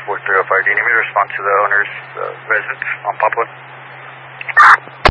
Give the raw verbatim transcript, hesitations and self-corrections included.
four three oh five. Do you need me to respond to the owner's uh, residence on Poplar?